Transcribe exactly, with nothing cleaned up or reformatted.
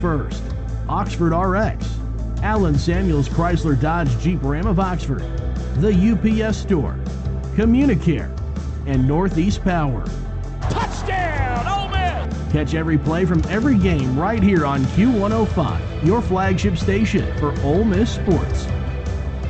First, Oxford R X, Allen Samuels Chrysler Dodge Jeep Ram of Oxford, the U P S Store, Communicare, and Northeast Power. Touchdown, Ole Miss! Catch every play from every game right here on Q one oh five, your flagship station for Ole Miss sports.